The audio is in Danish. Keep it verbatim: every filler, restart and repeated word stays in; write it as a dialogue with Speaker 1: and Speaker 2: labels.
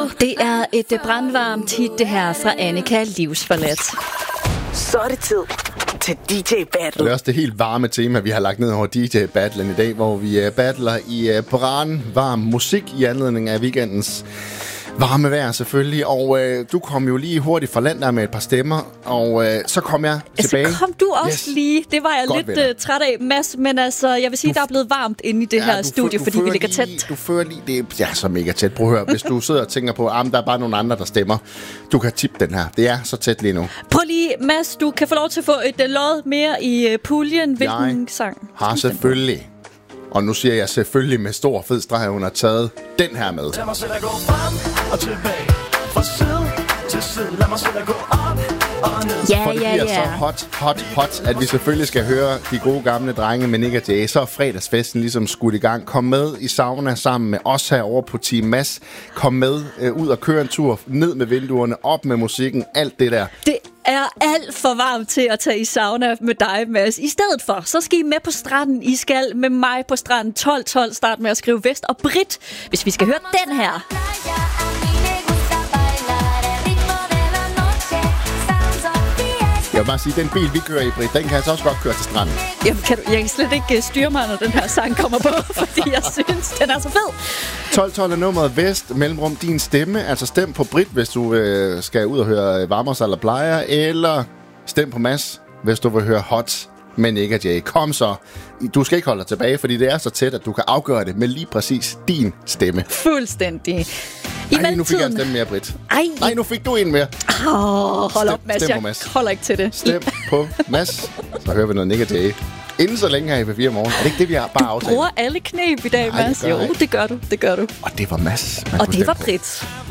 Speaker 1: Det er et brandvarmt hit, det her fra Annika Livsforladt.
Speaker 2: Så er det tid til D J Battle.
Speaker 3: Det er også det helt varme tema, vi har lagt ned over D J Battlen i dag, hvor vi uh, battler i uh, brandvarm musik i anledning af weekendens varme vejr selvfølgelig. Og øh, du kom jo lige hurtigt fra land der med et par stemmer, og øh, så kom jeg tilbage.
Speaker 1: Altså kom du også yes. lige. Det var jeg
Speaker 3: Godt
Speaker 1: lidt uh, træt af, Mads. Men altså, jeg vil sige, du, der er blevet varmt inde i det ja, her studie, fordi vi ligger tæt.
Speaker 3: Lige, du fører lige, det er ja, så mega tæt. Prøv at høre, hvis du sidder og tænker på, at der er bare nogle andre, der stemmer. Du kan tippe den her. Det er så tæt lige nu.
Speaker 1: Prøv lige, Mads, du kan få lov til at få et uh, lod mere i uh, puljen. Hvilken
Speaker 3: jeg
Speaker 1: sang?
Speaker 3: har selvfølgelig, og nu siger jeg selvfølgelig med stor fed streg, hun har taget den her med.
Speaker 4: Lad mig selv at gå frem og tilbage, fra side til side. Lad mig selv at gå op og ned.
Speaker 1: Ja,
Speaker 3: For det
Speaker 1: ja,
Speaker 3: bliver
Speaker 1: ja.
Speaker 3: så hot, hot, hot, at vi selvfølgelig skal høre de gode gamle drenge med Nick og Jay. Så er fredagsfesten ligesom skudt i gang. Kom med i sauna sammen med os herovre på Team Mads. Kom med øh, ud og køre en tur, ned med vinduerne, op med musikken, alt det der.
Speaker 1: Det er alt for varmt til at tage i sauna med dig, Mads. I stedet for, så skal I med på stranden. I skal med mig på stranden tolv tolv. Start med at skrive Vest og Brit, hvis vi skal høre den her.
Speaker 3: Jeg vil bare sige, den bil, vi kører i, Britt, den kan altså også godt køre til stranden.
Speaker 1: Jamen, kan du, jeg kan slet ikke styre mig, når den her sang kommer på, fordi jeg synes, den er så fed.
Speaker 3: tolv tolv er nummeret Vest, mellemrum din stemme. Altså stem på Britt, hvis du øh, skal ud og høre Varmers eller Plejer, eller stem på Mads, hvis du vil høre Hot med Nick og Jay. Kom så. Du skal ikke holde dig tilbage, fordi det er så tæt, at du kan afgøre det med lige præcis din stemme.
Speaker 1: Fuldstændig. I
Speaker 3: Ej, nu fik jeg en stemme mere, Britt.
Speaker 1: Ej.
Speaker 3: Nej, nu fik du en mere.
Speaker 1: Oh, hold
Speaker 3: Stem,
Speaker 1: op, Mads.
Speaker 3: stem på
Speaker 1: Jeg
Speaker 3: Mads.
Speaker 1: holder ikke til det.
Speaker 3: Stem på Mads. Så hører vi noget Nick og Jay. Inden så længe her i P fire Morgen. Er det ikke det, vi har bare aftalt?
Speaker 1: Du bruger alle knæb i dag,
Speaker 3: Nej,
Speaker 1: Mads.
Speaker 3: det gør jeg
Speaker 1: Jo,
Speaker 3: ikke.
Speaker 1: det gør du. Det gør du.
Speaker 3: Og det var Mads.
Speaker 1: Og det var Britt.